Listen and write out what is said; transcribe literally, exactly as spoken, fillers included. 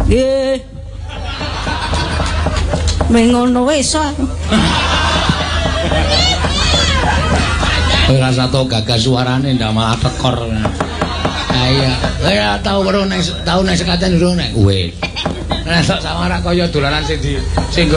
Nggih. Mengono wis. Ora sato gagas suarane ndak malah tekor. Ha iya, ora tau weruh nek tau nek sekaten durung nek. Wis. Nek sok samara kaya dolanan sing di sing